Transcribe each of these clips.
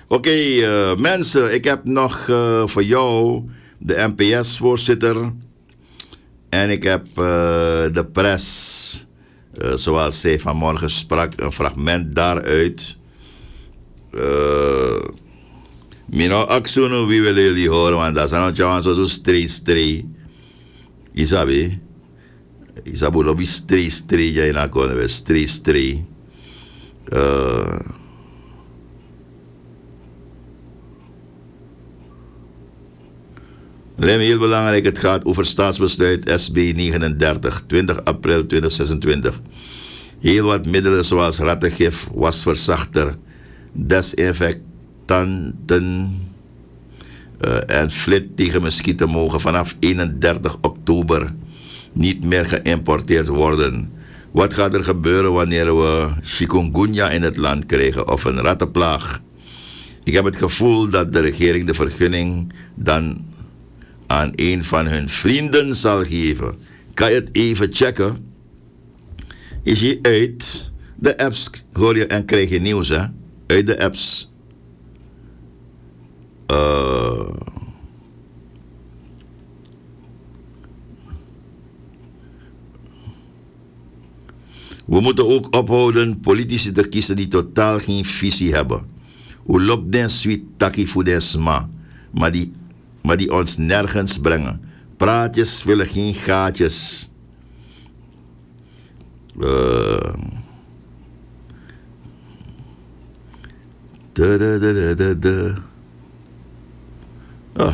Oké, mensen, ik heb nog voor jou de NPS-voorzitter. En ik heb de pers, zoals zij vanmorgen sprak, een fragment daaruit. Mino Aksuno, wie willen jullie horen? Want dat zijn nog zo street. Isabi? Isabu lobby street, jij na kon we street. Lem, heel belangrijk, het gaat over staatsbesluit SB 39, 20 april 2026. Heel wat middelen zoals rattengif, wasverzachter, desinfectanten en flit tegen muskieten mogen vanaf 31 oktober niet meer geïmporteerd worden. Wat gaat er gebeuren wanneer we chikungunya in het land krijgen of een rattenplaag? Ik heb het gevoel dat de regering de vergunning dan aan een van hun vrienden zal geven. Kan je het even checken? Is je uit de apps, hoor je en krijg je nieuws, hè? Uit de apps. We moeten ook ophouden politici te kiezen die totaal geen visie hebben. Hoe loopt den sweet taki voor den sma, maar die ons nergens brengen. Praatjes willen geen gaatjes. Oh.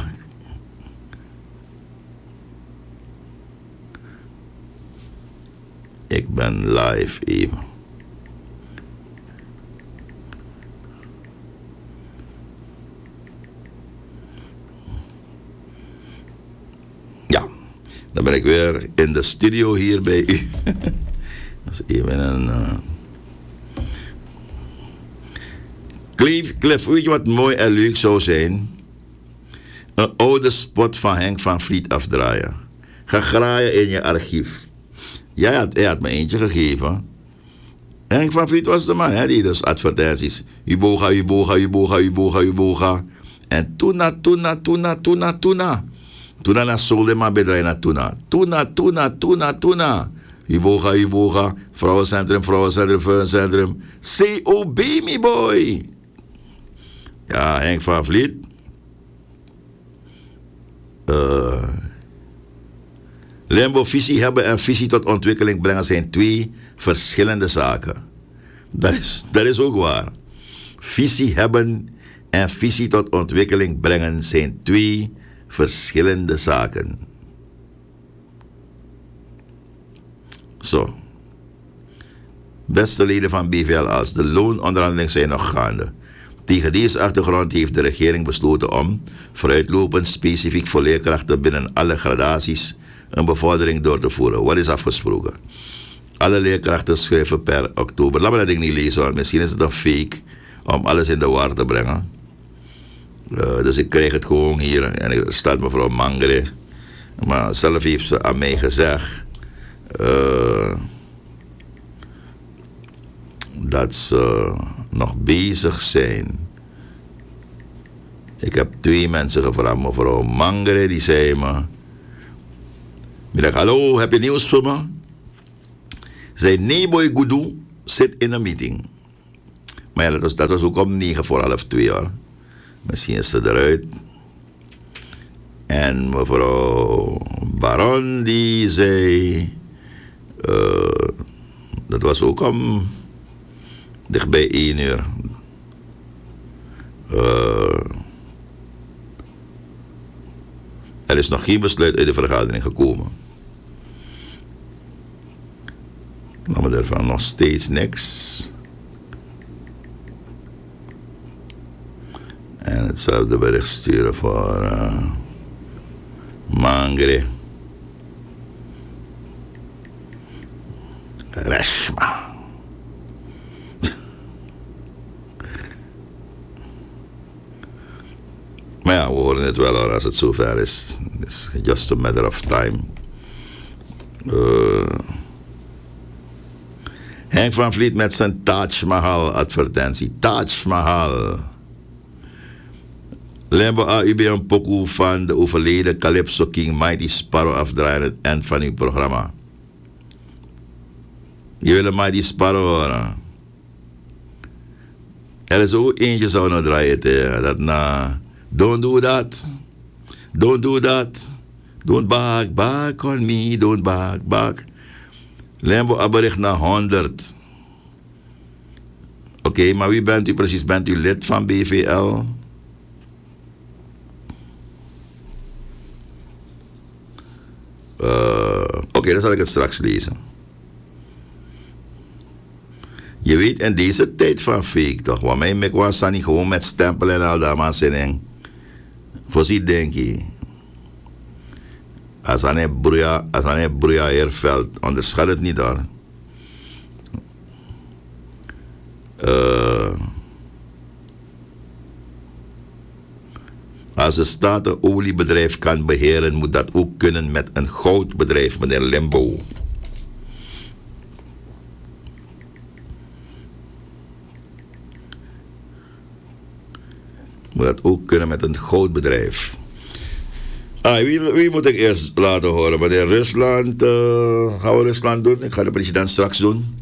Ik ben live even. Ja, dan ben ik weer in de studio hier bij u. Dat is even een... Cliff, weet je wat mooi en leuk zou zijn? Een oude spot van Henk van Vliet afdraaien. Ga graaien in je archief. Hij had me eentje gegeven. Henk van Vliet was de man, hè, die dus advertenties. Uboga. En tuna. Tuna na solde maar bedrijf na tuna. Tuna. Uboga. Vrouwencentrum, vrouwencentrum. COB, me boy. Ja, Henk van Vliet. Limbo visie hebben en visie tot ontwikkeling brengen zijn twee verschillende zaken. Dat is ook waar. Visie hebben en visie tot ontwikkeling brengen zijn twee verschillende zaken. Zo. Beste leden van BVL, als de loononderhandelingen zijn nog gaande. Tegen deze achtergrond heeft de regering besloten om, vooruitlopend specifiek voor leerkrachten binnen alle gradaties, een bevordering door te voeren. Wat is afgesproken? Alle leerkrachten schrijven per oktober. Laat me dat ding niet lezen, want misschien is het een fake om alles in de war te brengen. Dus ik krijg het gewoon hier. En er staat mevrouw Mangere. Maar zelf heeft ze aan mij gezegd dat ze nog bezig zijn. Ik heb 2 mensen gevraagd. Mevrouw Mangere, die zei me... Ik dacht, hallo, heb je nieuws voor me? Zei, nee boy, Goudou zit in een meeting. Maar ja, dat was ook om 1:45 hoor. Misschien is ze eruit. En mevrouw Baron, die zei... dat was ook om dichtbij 1 uur. Er is nog geen besluit uit de vergadering gekomen. Maar daarvan nog steeds niks. En hetzelfde bericht sturen voor Mangere. Reshma. Maar ja, we horen het wel hoor, als het zover is. It's just a matter of time. Henk van Vliet met zijn Taj Mahal advertentie. Taj Mahal. Lembo AUB een pokoe van de overleden Calypso King Mighty Sparrow afdraaien het eind van uw programma. Je wil een Mighty Sparrow horen. Er is ook eentje zou nou draaien. Dat na. Don't do that. Don't do that. Don't back on me. Don't back. Lembo abericht naar 100. Oké, maar wie bent u precies? Bent u lid van BVL? Oké, dan zal ik het straks lezen. Je weet, in deze tijd van fake toch, want mij was niet gewoon met stempel en al dat man zijn. Voorzien denk je. Als aan een broeia eerveld, onderschat het niet hoor. Als de staat een oliebedrijf kan beheren, moet dat ook kunnen met een goudbedrijf, meneer Lembo. Moet dat ook kunnen met een goudbedrijf. Wie moet ik eerst laten horen? Meneer Rusland, gaan we Rusland doen? Ik ga de president straks doen.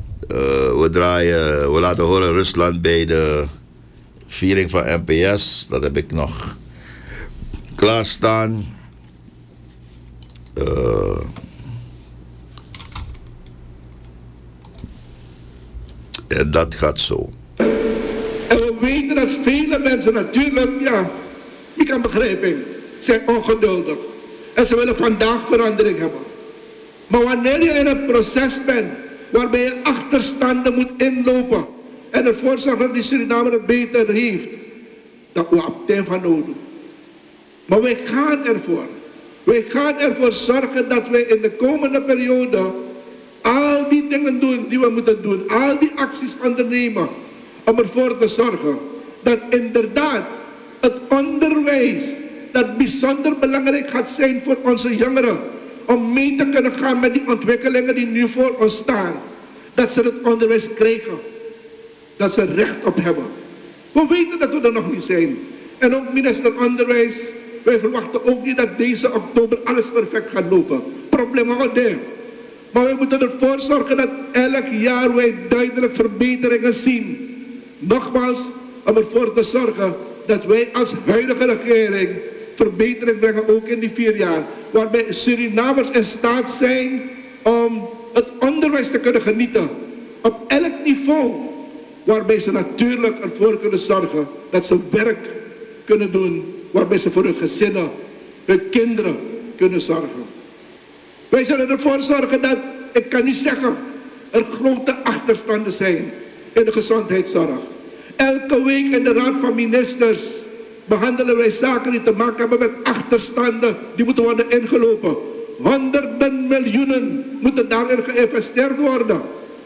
We laten horen Rusland bij de viering van NPS. Dat heb ik nog klaarstaan. En dat gaat zo. En we weten dat vele mensen natuurlijk, ja, je kan begrijpen, zijn ongeduldig. En ze willen vandaag verandering hebben. Maar wanneer je in het proces bent, waarbij je achterstanden moet inlopen en ervoor zorgen dat die Surinamer het beter heeft, dat we op tijd van nodig. Maar wij gaan ervoor. Wij gaan ervoor zorgen dat wij in de komende periode al die dingen doen die we moeten doen, al die acties ondernemen, om ervoor te zorgen dat inderdaad het onderwijs, dat bijzonder belangrijk gaat zijn voor onze jongeren, om mee te kunnen gaan met die ontwikkelingen die nu voor ons staan. Dat ze het onderwijs krijgen. Dat ze recht op hebben. We weten dat we er nog niet zijn. En ook minister Onderwijs, wij verwachten ook niet dat deze oktober alles perfect gaat lopen. Problemen ook daar. Maar we moeten ervoor zorgen dat elk jaar wij duidelijk verbeteringen zien. Nogmaals, om ervoor te zorgen dat wij als huidige regering verbetering brengen, ook in die 4 jaar. Waarbij Surinamers in staat zijn om het onderwijs te kunnen genieten. Op elk niveau. Waarbij ze natuurlijk ervoor kunnen zorgen dat ze werk kunnen doen. Waarbij ze voor hun gezinnen, hun kinderen kunnen zorgen. Wij zullen ervoor zorgen dat, ik kan niet zeggen, er grote achterstanden zijn in de gezondheidszorg. Elke week in de Raad van Ministers behandelen wij zaken die te maken hebben met achterstanden die moeten worden ingelopen. Honderden miljoenen moeten daarin geïnvesteerd worden.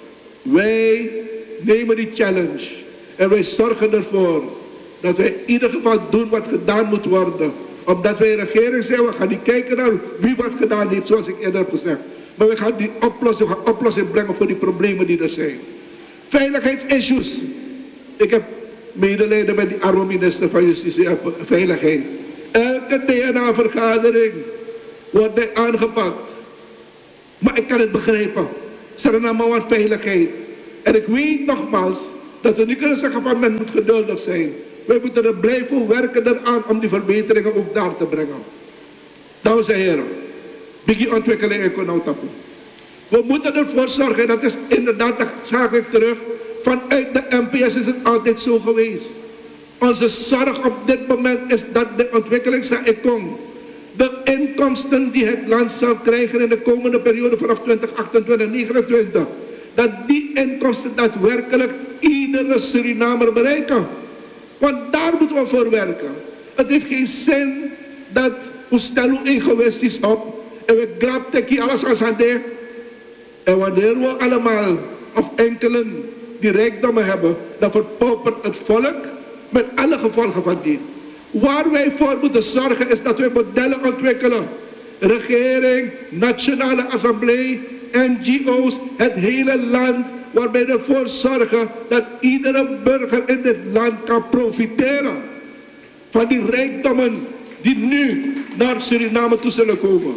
Wij nemen die challenge en wij zorgen ervoor dat wij in ieder geval doen wat gedaan moet worden. Omdat wij regering zijn, we gaan niet kijken naar wie wat gedaan heeft, zoals ik eerder heb gezegd. Maar we gaan die oplossing brengen voor die problemen die er zijn. Veiligheidsissues. Ik heb medelijden met die arme minister van Justitie en Veiligheid. Elke DNA-vergadering wordt hij aangepakt. Maar ik kan het begrijpen. Suriname wordt veiligheid. En ik weet nogmaals dat we niet kunnen zeggen van men moet geduldig zijn. Wij moeten er blijven werken eraan om die verbeteringen ook daar te brengen. Dames en heren, biggie ontwikkeling economisch. We moeten ervoor zorgen, dat is inderdaad, dat zaak ik terug, vanuit de NPS is het altijd zo geweest. Onze zorg op dit moment is dat de ontwikkelingsecon, de inkomsten die het land zal krijgen in de komende periode vanaf 2028-2029, dat die inkomsten daadwerkelijk iedere Surinamer bereiken. Want daar moeten we voor werken. Het heeft geen zin dat we stellen egoïstisch op en we grabtekken alles als aan de. En wanneer we allemaal of enkelen die rijkdommen hebben, dan verpaupert het volk met alle gevolgen van die. Waar wij voor moeten zorgen is dat wij modellen ontwikkelen. Regering, Nationale Assemblée, NGO's, het hele land, waarbij we ervoor zorgen dat iedere burger in dit land kan profiteren van die rijkdommen die nu naar Suriname toe zullen komen.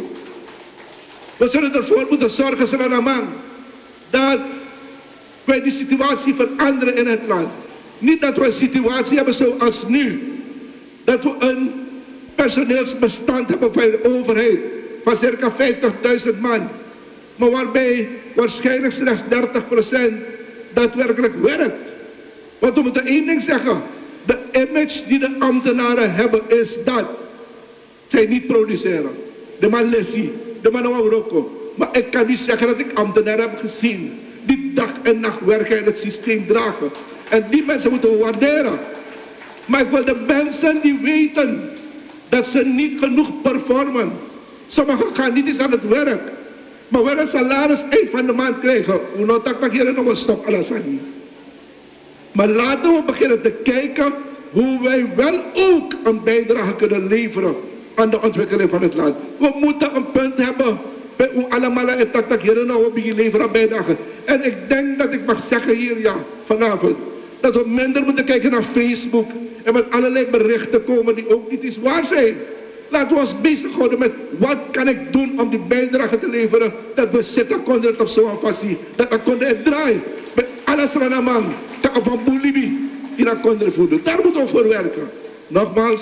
We zullen ervoor moeten zorgen, Suriname, dat wij die situatie veranderen in het land. Niet dat we een situatie hebben zoals nu. Dat we een personeelsbestand hebben van de overheid van circa 50.000 man. Maar waarbij waarschijnlijk slechts 30% daadwerkelijk werkt. Want we moeten één ding zeggen. De image die de ambtenaren hebben is dat zij niet produceren. De man lesie, de man Marokko. Maar ik kan niet zeggen dat ik ambtenaren heb gezien die dag en nacht werken en het systeem dragen. En die mensen moeten we waarderen. Maar ik wil de mensen die weten dat ze niet genoeg performen. Sommigen gaan niet eens aan het werk. Maar wel een salaris eind van de maand krijgen. Hoe nou tak pak hier nog een stop alles aan niet. Maar laten we beginnen te kijken hoe wij wel ook een bijdrage kunnen leveren aan de ontwikkeling van het land. We moeten een punt hebben bij hoe allemaal het tak hier nou op je leveren bijdrage. En ik denk dat ik mag zeggen hier ja, vanavond, dat we minder moeten kijken naar Facebook en met allerlei berichten komen die ook niet eens waar zijn. Laten we ons bezighouden met wat kan ik doen om die bijdrage te leveren dat we zitten konden op zo'n fasie. Dat ik konden het draaien. Bij alles ranaman, dat op een boelibi, die dat konden voeden. Daar moeten we voor werken. Nogmaals,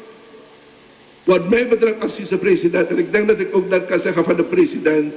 wat mij betreft als vicepresident, en ik denk dat ik ook dat kan zeggen van de president,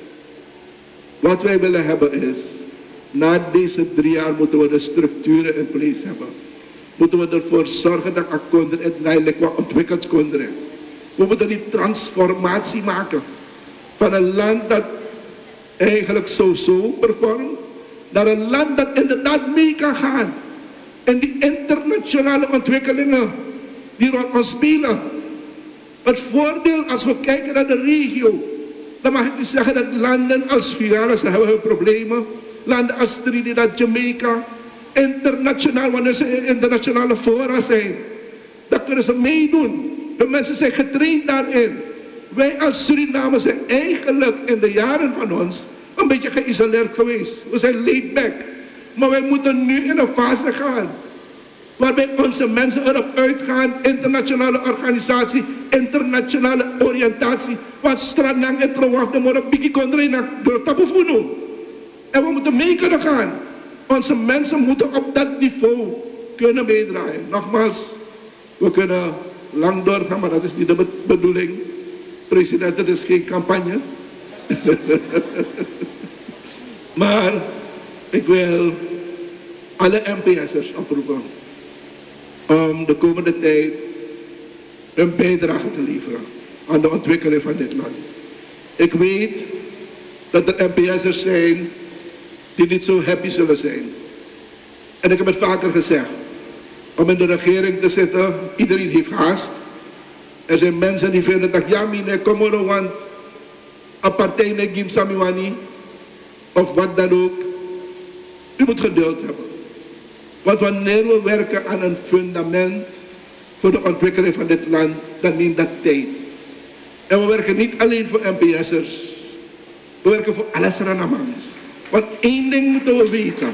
wat wij willen hebben is, na deze 3 jaar moeten we de structuren in place hebben. Moeten we ervoor zorgen dat akkonden het leidelijk wat ontwikkeld konden. We moeten die transformatie maken van een land dat eigenlijk zo performt, naar een land dat inderdaad mee kan gaan. En die internationale ontwikkelingen die rond ons spelen. Het voordeel als we kijken naar de regio, dan mag ik u zeggen dat landen als Guyana, ze hebben hun problemen. Landen als Trinidad, Jamaica, internationaal, wanneer ze in internationale fora zijn, dan kunnen ze meedoen. De mensen zijn getraind daarin. Wij als Suriname zijn eigenlijk in de jaren van ons een beetje geïsoleerd geweest. We zijn laid back. Maar wij moeten nu in een fase gaan waarbij onze mensen erop uitgaan, internationale organisatie, internationale oriëntatie, wat Stranang en Trawaf de Morabiki Kondrena door Tapufuno. En we moeten mee kunnen gaan. Onze mensen moeten op dat niveau kunnen meedraaien. Nogmaals, we kunnen lang doorgaan, maar dat is niet de bedoeling. President, het is geen campagne. Maar ik wil alle MPS'ers oproepen om de komende tijd een bijdrage te leveren aan de ontwikkeling van dit land. Ik weet dat er MPS'ers zijn die niet zo happy zullen zijn. En ik heb het vaker gezegd. Om in de regering te zitten, iedereen heeft haast. Er zijn mensen die vinden dat ja, mine, kom maar, want een partij ne gim samiwani of wat dan ook. U moet geduld hebben. Want wanneer we werken aan een fundament voor de ontwikkeling van dit land, dan neemt dat tijd. En we werken niet alleen voor MPS'ers. We werken voor alles ranamans. Want één ding moeten we weten.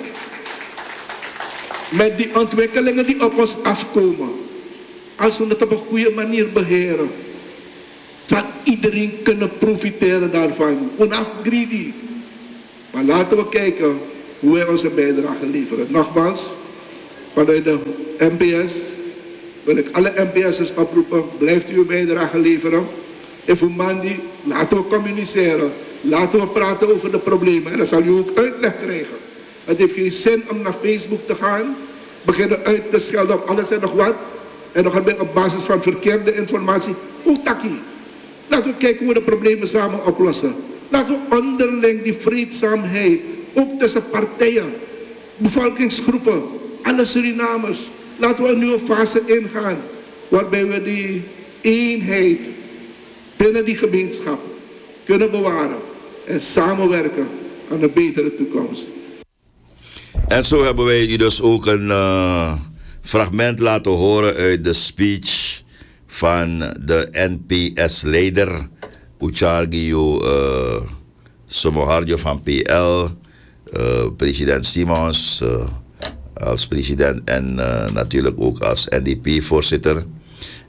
Met die ontwikkelingen die op ons afkomen, als we het op een goede manier beheren, zal iedereen kunnen profiteren daarvan. Onaf greedy. Maar laten we kijken hoe wij onze bijdrage leveren. Nogmaals, vanuit de MPS wil ik alle MPS'ers oproepen, blijft u uw bijdrage leveren. En voor Mandi, laten we communiceren. Laten we praten over de problemen. En dan zal u ook uitleg krijgen. Het heeft geen zin om naar Facebook te gaan, beginnen uit te schelden op alles en nog wat. En nog op basis van verkeerde informatie. Oetaki. Laten we kijken hoe we de problemen samen oplossen. Laten we onderling die vreedzaamheid, ook tussen partijen, bevolkingsgroepen, alle Surinamers. Laten we een nieuwe fase ingaan, waarbij we die eenheid binnen die gemeenschap kunnen bewaren en samenwerken aan een betere toekomst. En zo hebben wij u dus ook een fragment laten horen uit de speech van de NPS-leider Uchargio Somoharjo van PL, president Simons als president en natuurlijk ook als NDP-voorzitter.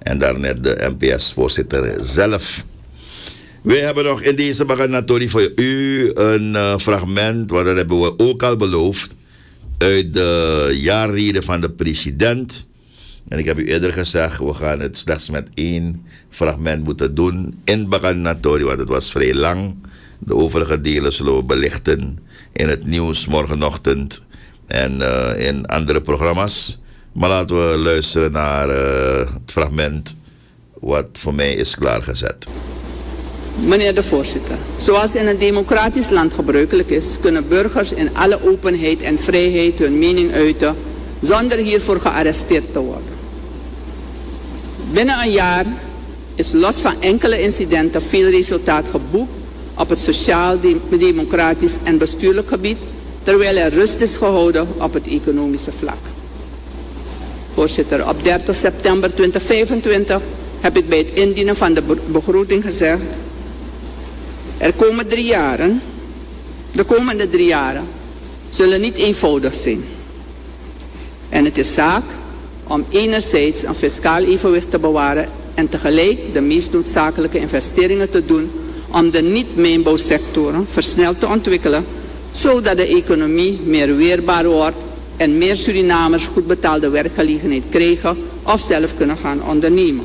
En daarnet de NPS-voorzitter zelf. We hebben nog in deze Baganatorie voor u een fragment, want dat hebben we ook al beloofd, uit de jaarrede van de president. En ik heb u eerder gezegd, we gaan het slechts met 1 fragment moeten doen in Baganatorie, want het was vrij lang. De overige delen zullen we belichten in het nieuws morgenochtend en in andere programma's. Maar laten we luisteren naar het fragment wat voor mij is klaargezet. Meneer de voorzitter, zoals in een democratisch land gebruikelijk is, kunnen burgers in alle openheid en vrijheid hun mening uiten zonder hiervoor gearresteerd te worden. Binnen een jaar is los van enkele incidenten veel resultaat geboekt op het sociaal, democratisch en bestuurlijk gebied, terwijl er rust is gehouden op het economische vlak. Voorzitter, op 30 september 2025 heb ik bij het indienen van de begroting gezegd: de komende 3 jaren zullen niet eenvoudig zijn. En het is zaak om enerzijds een fiscaal evenwicht te bewaren en tegelijk de meest noodzakelijke investeringen te doen om de niet-mijnbouwsectoren versneld te ontwikkelen, zodat de economie meer weerbaar wordt en meer Surinamers goed betaalde werkgelegenheid krijgen of zelf kunnen gaan ondernemen.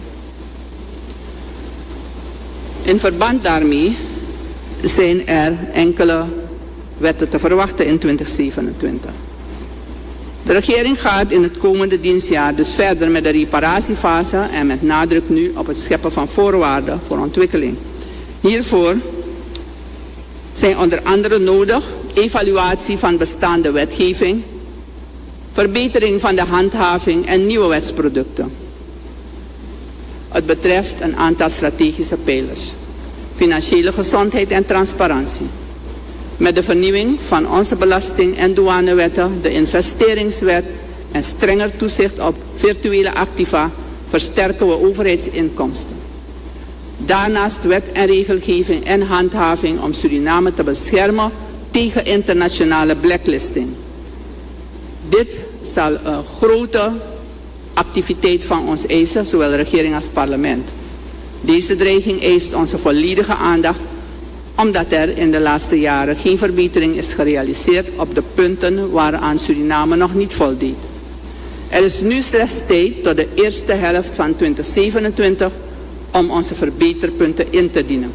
In verband daarmee zijn er enkele wetten te verwachten in 2027. De regering gaat in het komende dienstjaar dus verder met de reparatiefase en met nadruk nu op het scheppen van voorwaarden voor ontwikkeling. Hiervoor zijn onder andere nodig evaluatie van bestaande wetgeving, verbetering van de handhaving en nieuwe wetsproducten. Het betreft een aantal strategische pijlers: financiële gezondheid en transparantie. Met de vernieuwing van onze belasting- en douanewetten, de investeringswet en strenger toezicht op virtuele activa versterken we overheidsinkomsten. Daarnaast wet en regelgeving en handhaving om Suriname te beschermen tegen internationale blacklisting. Dit zal een grote activiteit van ons eisen, zowel regering als parlement. Deze dreiging eist onze volledige aandacht, omdat er in de laatste jaren geen verbetering is gerealiseerd op de punten waaraan Suriname nog niet voldeed. Er is nu slechts tijd tot de eerste helft van 2027 om onze verbeterpunten in te dienen.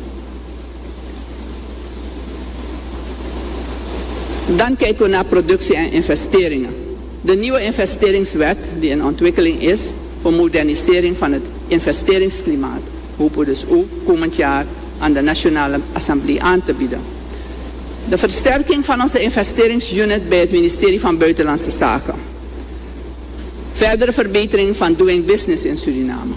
Dan kijken we naar productie en investeringen. De nieuwe investeringswet die in ontwikkeling is voor modernisering van het investeringsklimaat, hopen we dus ook komend jaar aan de Nationale Assemblée aan te bieden. De versterking van onze investeringsunit bij het ministerie van Buitenlandse Zaken. Verdere verbetering van doing business in Suriname.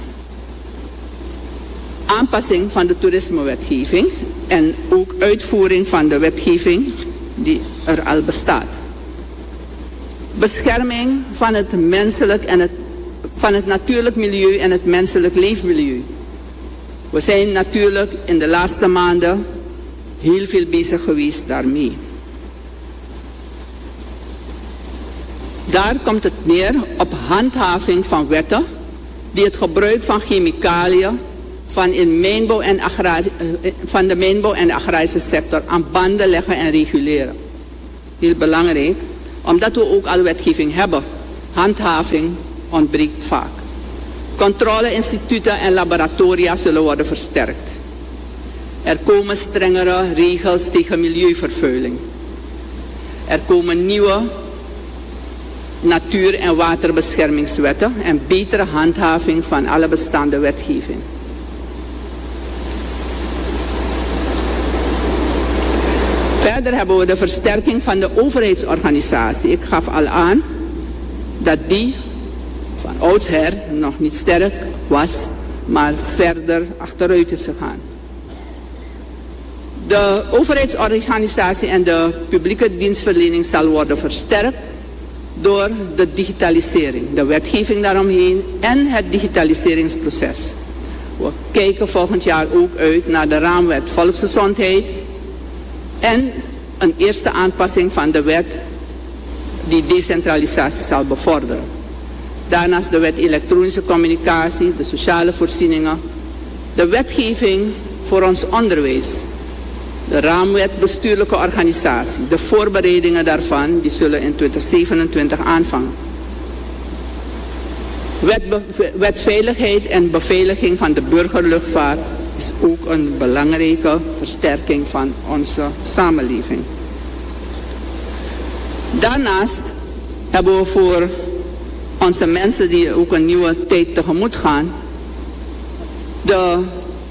Aanpassing van de toerismewetgeving en ook uitvoering van de wetgeving die er al bestaat. Bescherming van het menselijk en van het natuurlijk milieu en het menselijk leefmilieu. We zijn natuurlijk in de laatste maanden heel veel bezig geweest daarmee. Daar komt het neer op handhaving van wetten die het gebruik van chemicaliën van de mijnbouw en de agrarische sector aan banden leggen en reguleren. Heel belangrijk, omdat we ook al wetgeving hebben. Handhaving ontbreekt vaak. Controleinstituten en laboratoria zullen worden versterkt. Er komen strengere regels tegen milieuvervuiling. Er komen nieuwe natuur- en waterbeschermingswetten en betere handhaving van alle bestaande wetgeving. Verder hebben we de versterking van de overheidsorganisatie. Ik gaf al aan dat die van oudsher nog niet sterk was, maar verder achteruit is gegaan. De overheidsorganisatie en de publieke dienstverlening zal worden versterkt door de digitalisering, de wetgeving daaromheen en het digitaliseringsproces. We kijken volgend jaar ook uit naar de raamwet volksgezondheid en een eerste aanpassing van de wet die decentralisatie zal bevorderen. Daarnaast de wet elektronische communicatie, de sociale voorzieningen, de wetgeving voor ons onderwijs, de raamwet bestuurlijke organisatie, de voorbereidingen daarvan, die zullen in 2027 aanvangen. Wet veiligheid en beveiliging van de burgerluchtvaart is ook een belangrijke versterking van onze samenleving. Daarnaast hebben we voor onze mensen die ook een nieuwe tijd tegemoet gaan, de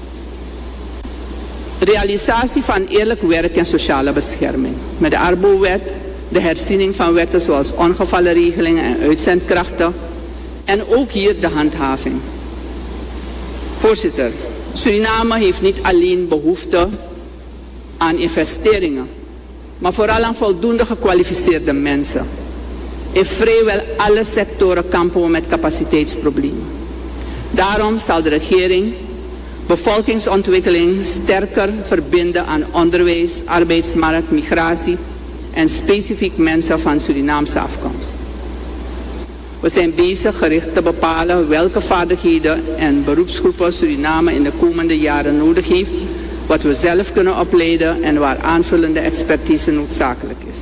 realisatie van eerlijk werk en sociale bescherming. Met de Arbowet, de herziening van wetten zoals ongevallenregelingen en uitzendkrachten en ook hier de handhaving. Voorzitter, Suriname heeft niet alleen behoefte aan investeringen, maar vooral aan voldoende gekwalificeerde mensen. In vrijwel alle sectoren kampen we met capaciteitsproblemen. Daarom zal de regering bevolkingsontwikkeling sterker verbinden aan onderwijs, arbeidsmarkt, migratie en specifiek mensen van Surinaamse afkomst. We zijn bezig gericht te bepalen welke vaardigheden en beroepsgroepen Suriname in de komende jaren nodig heeft, wat we zelf kunnen opleiden en waar aanvullende expertise noodzakelijk is.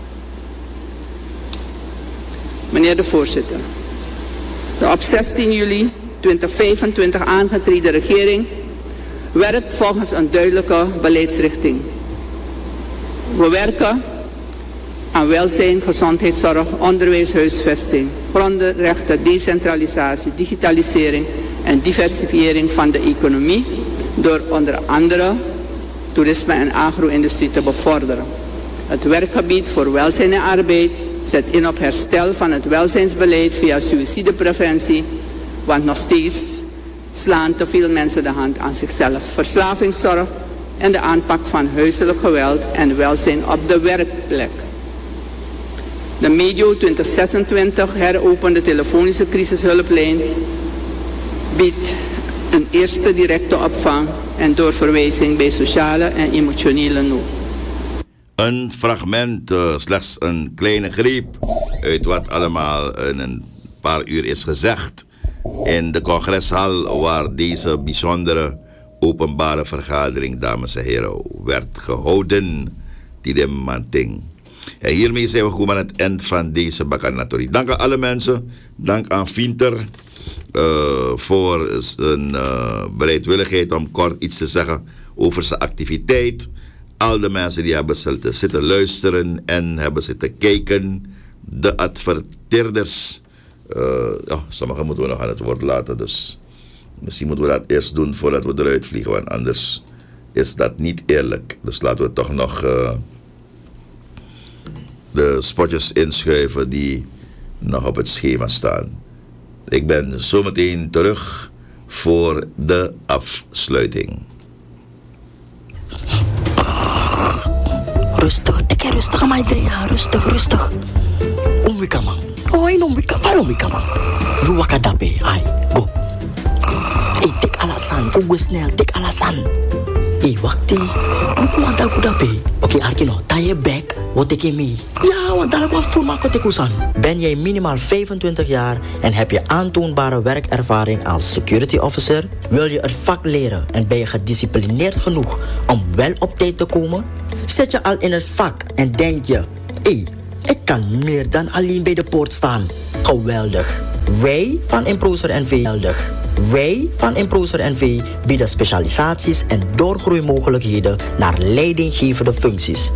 Meneer de voorzitter, de op 16 juli 2025 aangetreden regering werkt volgens een duidelijke beleidsrichting. We werken aan welzijn, gezondheidszorg, onderwijs, huisvesting, grondrechten, decentralisatie, digitalisering en diversifiering van de economie door onder andere toerisme en agro-industrie te bevorderen. Het werkgebied voor welzijn en arbeid zet in op herstel van het welzijnsbeleid via suïcidepreventie, want nog steeds slaan te veel mensen de hand aan zichzelf. Verslavingszorg en de aanpak van huiselijk geweld en welzijn op de werkplek. De medio 2026 heropende telefonische crisishulplijn biedt een eerste directe opvang en doorverwijzing bij sociale en emotionele nood. Een fragment, slechts een kleine greep uit wat allemaal in een paar uur is gezegd in de congreshal waar deze bijzondere openbare vergadering, dames en heren, werd gehouden. Tidem Manting. En hiermee zijn we gekomen aan het eind van deze Bakanatorie. Dank aan alle mensen. Dank aan Vinter voor zijn bereidwilligheid om kort iets te zeggen over zijn activiteit. Al de mensen die hebben zitten luisteren en hebben zitten kijken. De adverteerders. Sommigen moeten we nog aan het woord laten. Dus misschien moeten we dat eerst doen voordat we eruit vliegen. Want anders is dat niet eerlijk. Dus laten we toch nog de spotjes inschuiven die nog op het schema staan. Ik ben zometeen terug voor de afsluiting. Rustig, ik rustig, Maidrea. Rustig. Omwika man. Omwika man. Ruwaka dape, ai, go. Hey, tik alasan, fugu snel, tik alasan. Hey, wakti. Aku want aku dape. Oké, Arkino, ta je bek, wat ik mee. Ja, want daar wat voor maak ik usan. Ben jij minimaal 25 jaar en heb je aantoonbare werkervaring als security officer? Wil je het vak leren en ben je gedisciplineerd genoeg om wel op tijd te komen? Zit je al in het vak en denk je, hey, ik kan meer dan alleen bij de poort staan. Geweldig. Wij van Improser NV bieden specialisaties en doorgroeimogelijkheden naar leidinggevende functies.